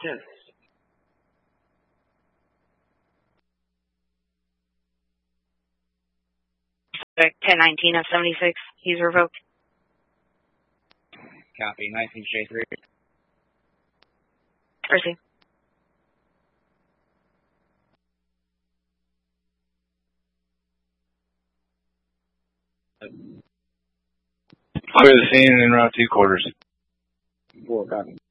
Yes. 1019 of 76. He's revoked. Copy. 19J3. Receive. I'll be the scene in route 2 quarters. 4, copy.